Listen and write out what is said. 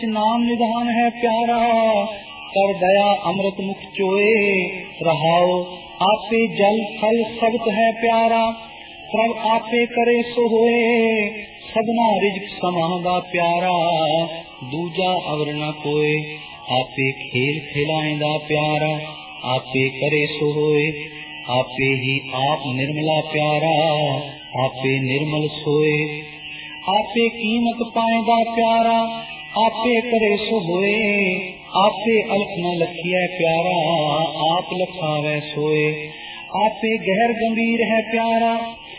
नाम निधान है प्यारा, कर दया अमृत मुख चोए, रहाओ आपे जल थल सबत है प्यारा, प्रभ आपे करे सो होए, सबना रिज्क समांदा प्यारा, दूजा अवर न कोय, आपे खेल खिलाएंदा प्यारा, आपे करे सो होए, आपे ही आप निर्मला प्यारा, आपे निर्मल सोए, आपे कीमत पाएंदा प्यारा, आपे करे सो होए, आपे अलख न लखिए प्यारा, आप लखावे सोए, आपे गहर गंभीर है प्यारा,